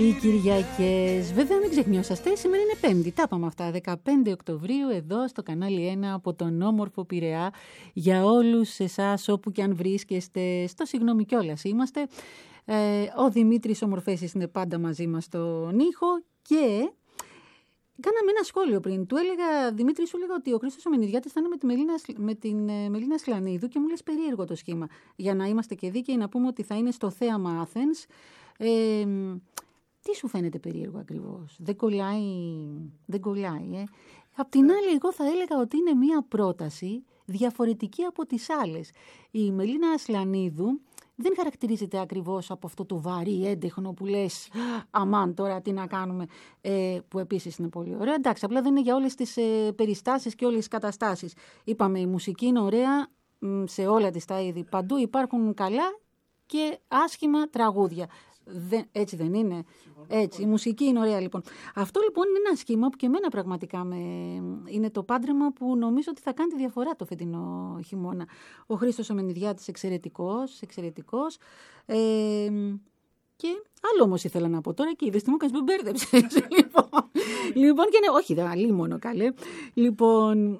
Οι Κυριακές, βέβαια μην ξεχνιόσαστε, σήμερα είναι Πέμπτη, τα είπαμε αυτά, 15 Οκτωβρίου εδώ στο κανάλι 1 από τον όμορφο Πειραιά. Για όλους εσάς όπου και αν βρίσκεστε, στο συγγνώμη κιόλας είμαστε. Ο Δημήτρης Ομορφέσης είναι πάντα μαζί μας στον ήχο και κάναμε ένα σχόλιο πριν. Του έλεγα, Δημήτρη, σου έλεγα ότι ο Χρήστος ο Μενιδιάτης θα είναι με την Μελίνα Σλανίδου και μου λες περίεργο το σχήμα. Για να είμαστε και δίκαιοι, να πούμε ότι θα είναι στο θέαμα Athens. Τι σου φαίνεται περίεργο ακριβώς? Δεν κολλάει. Απ' την άλλη, εγώ θα έλεγα ότι είναι μία πρόταση διαφορετική από τις άλλες. Η Μελίνα Σλανίδου δεν χαρακτηρίζεται ακριβώς από αυτό το βαρύ έντεχνο που λες αμάν τώρα τι να κάνουμε, που επίσης είναι πολύ ωραίο. Εντάξει, απλά δεν είναι για όλες τις περιστάσεις και όλες τις καταστάσεις. Είπαμε, η μουσική είναι ωραία σε όλα τις τα είδη. Παντού υπάρχουν καλά και άσχημα τραγούδια. Έτσι δεν είναι? Έτσι, η μουσική είναι ωραία λοιπόν. Αυτό λοιπόν είναι ένα σχήμα που και εμένα πραγματικά είναι το πάντρεμα που νομίζω ότι θα κάνει τη διαφορά το φετινό χειμώνα. Ο Χρήστος ο Μενιδιάτης εξαιρετικός. Και άλλο όμως ήθελα να πω τώρα και είδες τι μου έκανες, με μπέρδεψες. Λοιπόν, και ναι, όχι, αλίμονο καλέ. Λοιπόν,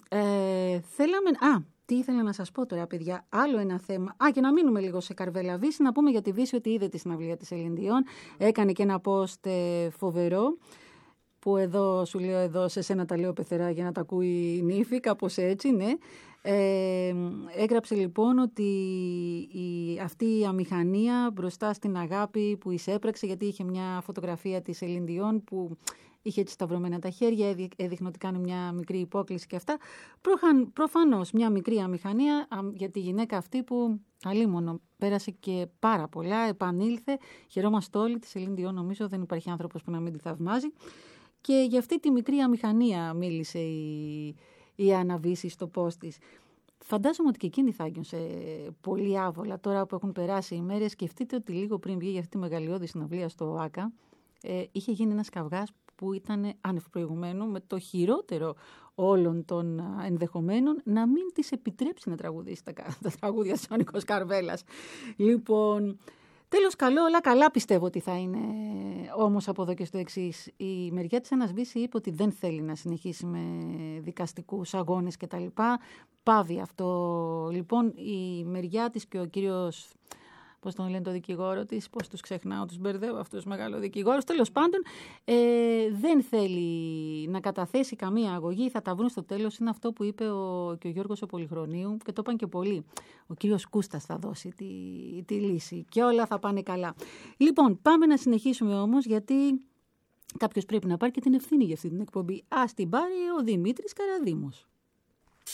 τι ήθελα να σας πω τώρα, παιδιά, άλλο ένα θέμα. Και να μείνουμε λίγο σε Καρβέλα Βύση, να πούμε για τη Βύση ότι είδε τη συναυλία της Celine Dion. Έκανε και ένα post φοβερό, που εδώ σου λέω, εδώ σε σένα τα λέω πεθερά για να τα ακούει η νύφη, κάπως έτσι, ναι. Έγραψε λοιπόν ότι αυτή η αμηχανία μπροστά στην αγάπη που εισέπραξε, γιατί είχε μια φωτογραφία της Celine Dion που είχε έτσι σταυρωμένα τα χέρια, έδειχνε ότι κάνει μια μικρή υπόκληση και αυτά. Προφανώς μια μικρή αμηχανία για τη γυναίκα αυτή που αλίμονο πέρασε και πάρα πολλά, επανήλθε. Χαιρόμαστε όλοι, τη Celine Dion νομίζω δεν υπάρχει άνθρωπος που να μην τη θαυμάζει. Και για αυτή τη μικρή αμηχανία μίλησε η Άννα Βύση στο post της. Φαντάζομαι ότι και εκείνη θα άγγιωσε πολύ άβολα τώρα που έχουν περάσει οι μέρες. Σκεφτείτε ότι λίγο πριν βγει για αυτή τη μεγαλειώδη συναυλία στο ΆΚΑ, είχε γίνει ένας καυγάς που ήταν άνευ προηγουμένου, με το χειρότερο όλων των ενδεχομένων να μην της επιτρέψει να τραγουδήσει τα τραγούδια της ο Νίκος Καρβέλας. Λοιπόν, τέλος καλό, όλα καλά πιστεύω ότι θα είναι. Όμως από εδώ και στο εξής, η μεριά της Άννας Βύση είπε ότι δεν θέλει να συνεχίσει με δικαστικούς αγώνες κτλ. Πάβει αυτό. Λοιπόν, η μεριά της και ο κύριος, πώς τον λένε το δικηγόρο της, πώς τους ξεχνάω, τους μπερδεύω αυτούς μεγάλο δικηγόρους, τέλος πάντων, δεν θέλει να καταθέσει καμία αγωγή, θα τα βρουν στο τέλος, είναι αυτό που είπε και ο Γιώργος ο Πολυχρονίου και το είπαν και πολλοί. Ο κύριος Κούστας θα δώσει τη λύση και όλα θα πάνε καλά. Λοιπόν, πάμε να συνεχίσουμε όμως, γιατί κάποιος πρέπει να πάρει και την ευθύνη για αυτή την εκπομπή. Ας την πάρει ο Δημήτρης Καραδήμος.